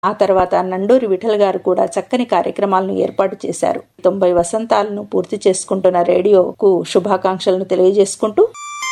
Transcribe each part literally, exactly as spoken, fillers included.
ఆ తర్వాత నండూరి విఠల్ గారు కూడా చక్కని కార్యక్రమాలను ఏర్పాటు చేశారు. తొంభై వసంతాలను పూర్తి చేసుకుంటున్న రేడియోకు శుభాకాంక్షలను తెలియజేసుకుంటూ,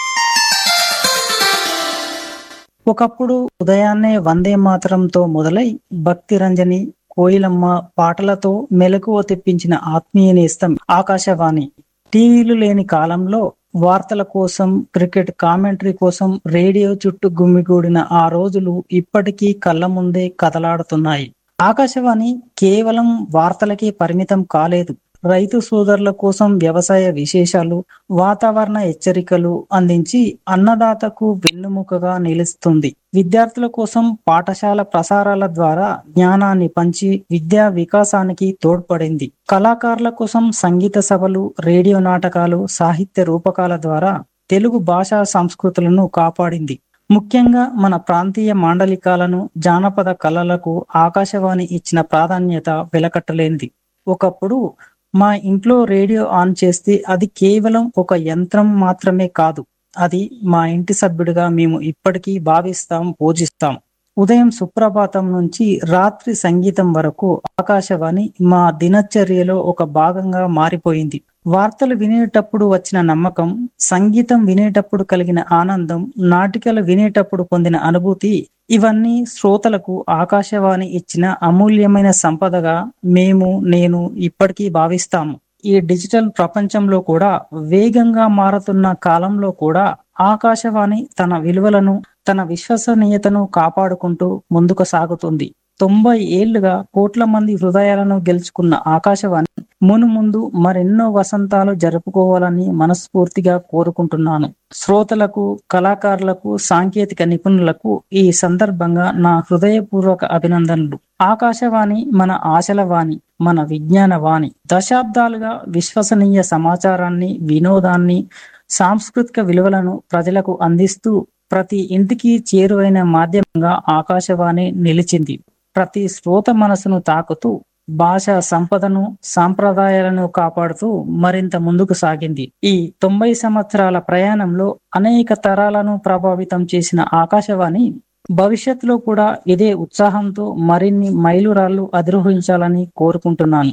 ఒకప్పుడు ఉదయాన్నే వందే మాతరంతో మొదలై భక్తి రంజని, కోయిలమ్మ పాటలతో మెలకువ తెప్పించిన ఆత్మీయ నేస్తం ఆకాశవాణి. టీవీలు లేని కాలంలో వార్తల కోసం, క్రికెట్ కామెంటరీ కోసం రేడియో చుట్టూ గుమిగూడిన ఆ రోజులు ఇప్పటికీ కళ్ళ ముందే కదలాడుతున్నాయి. ఆకాశవాణి కేవలం వార్తలకే పరిమితం కాలేదు. రైతు సోదరుల కోసం వ్యవసాయ విశేషాలు, వాతావరణ హెచ్చరికలు అందించి అన్నదాతకు వెన్నుముకగా నిలుస్తుంది. విద్యార్థుల కోసం పాఠశాల ప్రసారాల ద్వారా జ్ఞానాన్ని పంచి విద్యా వికాసానికి తోడ్పడింది. కళాకారుల కోసం సంగీత సభలు, రేడియో నాటకాలు, సాహిత్య రూపకాల ద్వారా తెలుగు భాషా సంస్కృతులను కాపాడింది. ముఖ్యంగా మన ప్రాంతీయ మాండలికాలను, జానపద కళలకు ఆకాశవాణి ఇచ్చిన ప్రాధాన్యత వెలకట్టలేనిది. ఒకప్పుడు మా ఇంట్లో రేడియో ఆన్ చేస్తే అది కేవలం ఒక యంత్రం మాత్రమే కాదు, అది మా ఇంటి సభ్యుడిగా మేము ఇప్పటికీ భావిస్తాం, పూజిస్తాం. ఉదయం సుప్రభాతం నుంచి రాత్రి సంగీతం వరకు ఆకాశవాణి మా దినచర్యలో ఒక భాగంగా మారిపోయింది. వార్తలు వినేటప్పుడు వచ్చిన నమ్మకం, సంగీతం వినేటప్పుడు కలిగిన ఆనందం, నాటికలు వినేటప్పుడు పొందిన అనుభూతి, ఇవన్నీ శ్రోతలకు ఆకాశవాణి ఇచ్చిన అమూల్యమైన సంపదగా మేము నేను ఇప్పటికీ భావిస్తాము. ఈ డిజిటల్ ప్రపంచంలో కూడా, వేగంగా మారుతున్న కాలంలో కూడా ఆకాశవాణి తన విలువలను, తన విశ్వసనీయతను కాపాడుకుంటూ ముందుకు సాగుతుంది. తొంభై ఏళ్లుగా కోట్ల మంది హృదయాలను గెలుచుకున్న ఆకాశవాణి మును ముందు మరెన్నో వసంతాలు జరుపుకోవాలని మనస్ఫూర్తిగా కోరుకుంటున్నాను. శ్రోతలకు, కళాకారులకు, సాంకేతిక నిపుణులకు ఈ సందర్భంగా నా హృదయపూర్వక అభినందనలు. ఆకాశవాణి మన ఆశల వాణి, మన విజ్ఞాన వాణి. దశాబ్దాలుగా విశ్వసనీయ సమాచారాన్ని, వినోదాన్ని, సాంస్కృతిక విలువలను ప్రజలకు అందిస్తూ ప్రతి ఇంటికి చేరువైన మాధ్యమంగా ఆకాశవాణి నిలిచింది. ప్రతి శ్రోత మనసును తాకుతూ భాషా సంపదను, సాంప్రదాయాలను కాపాడుతూ మరింత ముందుకు సాగింది. ఈ తొంభై సంవత్సరాల ప్రయాణంలో అనేక తరాలను ప్రభావితం చేసిన ఆకాశవాణి భవిష్యత్తులో కూడా ఇదే ఉత్సాహంతో మరిన్ని మైలురాళ్లు అధిరోహించాలని కోరుకుంటున్నాను.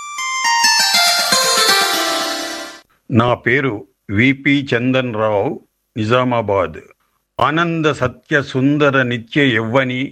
నా పేరు విపి చందన్ రావు, నిజామాబాద్. ఆనంద సత్య సుందర నిత్య యవ్వని,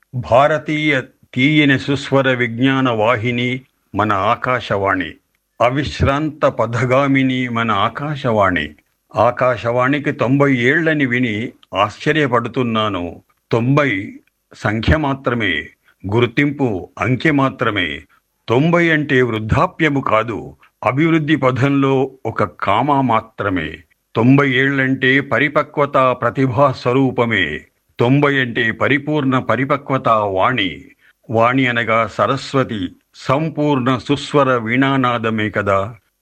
భారతీయ తీయని సుస్వర విజ్ఞాన వాహిని మన ఆకాశవాణి. అవిశ్రాంత పథగామిని మన ఆకాశవాణి. ఆకాశవాణికి తొంభై ఏళ్లని విని ఆశ్చర్యపడుతున్నాను. తొంభై సంఖ్య మాత్రమే, గుర్తింపు అంకె మాత్రమే. తొంభై అంటే వృద్ధాప్యము కాదు, అభివృద్ధి పథంలో ఒక కామా మాత్రమే. తొంభై ఏళ్లంటే పరిపక్వత ప్రతిభా స్వరూపమే. తొంభై అంటే పరిపూర్ణ పరిపక్వత వాణి. వాణి అనగా సరస్వతి, సంపూర్ణ సుస్వర వీణానాదమే కదా.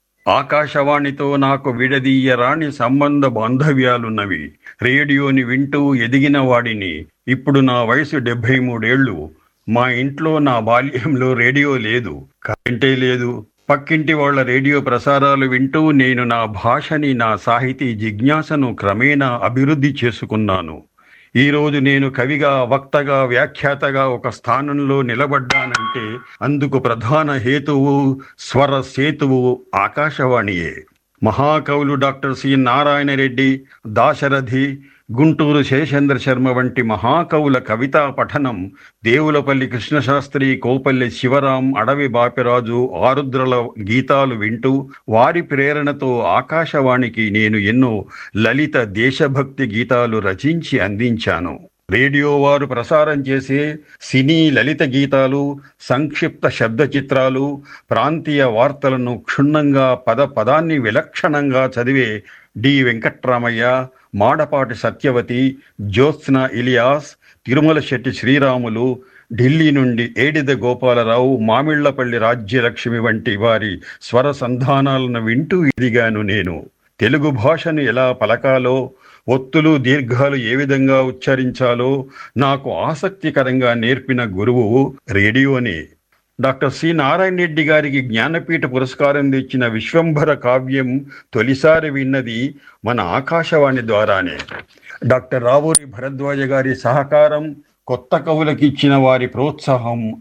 ఆకాశవాణితో నాకు విడదీయరాని సంబంధ బాంధవ్యాలున్నవి. రేడియోని వింటూ ఎదిగిన వాడిని. ఇప్పుడు నా వయసు డెబ్బై మూడేళ్లు. మా ఇంట్లో నా బాల్యంలో రేడియో లేదు, కరెంటే లేదు. పక్కింటి వాళ్ల రేడియో ప్రసారాలు వింటూ నేను నా భాషని, నా సాహితీ జిజ్ఞాసను క్రమేణా అభివృద్ధి చేసుకున్నాను. ఈరోజు నేను కవిగా, వక్తగా, వ్యాఖ్యాతగా ఒక స్థానంలో నిలబడ్డానంటే అందుకు ప్రధాన హేతువు, స్వర సేతువు ఆకాశవాణియే. మహాకవులు డాక్టర్ సి నారాయణ రెడ్డి, దాశరథి, గుంటూరు శేషేంద్ర శర్మ వంటి మహాకవుల కవితా పఠనం, దేవులపల్లి కృష్ణశాస్త్రి, కోపల్లి శివరాం, అడవి బాపిరాజు, ఆరుద్రల గీతాలు వింటూ వారి ప్రేరణతో ఆకాశవాణికి నేను ఎన్నో లలిత దేశభక్తి గీతాలు రచించి అందించాను. రేడియో వారు ప్రసారం చేసే సినీ లలిత గీతాలు, సంక్షిప్త శబ్ద చిత్రాలు, ప్రాంతీయ వార్తలను క్షుణ్ణంగా పద పదాన్ని విలక్షణంగా చదివే డి వెంకట్రామయ్య, మాడపాటి సత్యవతి, జ్యోత్స్న ఇలియాస్, తిరుమల శెట్టి శ్రీరాములు, ఢిల్లీ నుండి ఏడిద గోపాలరావు, మామిళ్లపల్లి రాజ్యలక్ష్మి వంటి వారి స్వర సంధానాలను వింటూ ఎదిగాను నేను. తెలుగు భాషను ఎలా పలకాలో, ఒత్తులు దీర్ఘాలు ఏ విధంగా ఉచ్చరించాలో నాకు ఆసక్తికరంగా నేర్పిన గురువు రేడియోనే. డాక్టర్ సి నారాయణ రెడ్డి గారికి జ్ఞానపీఠ పురస్కారం తెచ్చిన విశ్వంభర కావ్యం తొలిసారి విన్నది మన ఆకాశవాణి ద్వారానే. డాక్టర్ రావూరి భరద్వాజ గారి సహకారం, కొత్త కవులకిచ్చిన వారి ప్రోత్సాహం